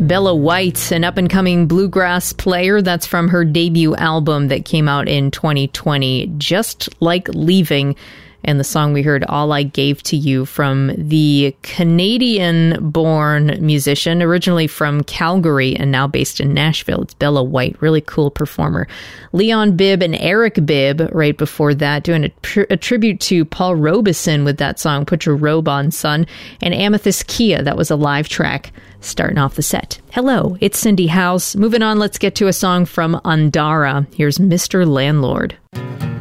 Bella White, an up-and-coming bluegrass player. That's from her debut album that came out in 2020, Just Like Leaving. And the song we heard, All I Gave to You, from the Canadian-born musician, originally from Calgary and now based in Nashville. It's Bella White, really cool performer. Leon Bibb and Eric Bibb right before that, doing a tribute to Paul Robeson with that song, Put Your Robe On, Son. And Amethyst Kia, that was a live track starting off the set. Hello, it's Cindy House. Moving on, let's get to a song from Andara. Here's Mr. Landlord.